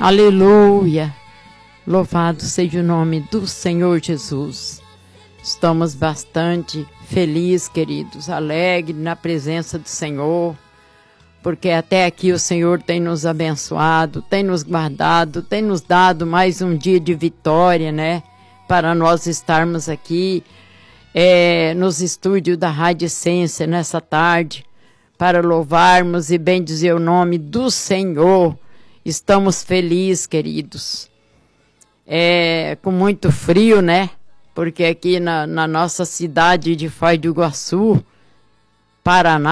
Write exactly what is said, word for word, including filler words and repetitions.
Aleluia! Louvado seja o nome do Senhor Jesus. Estamos bastante felizes, queridos, alegres na presença do Senhor, porque até aqui o Senhor tem nos abençoado, tem nos guardado, tem nos dado mais um dia de vitória, né? Para nós estarmos aqui é, nos estúdios da Rádio Essência nessa tarde, para louvarmos e bendizer o nome do Senhor. Estamos felizes, queridos. É, com muito frio, né? Porque aqui na, na nossa cidade de Foz do Iguaçu, Paraná,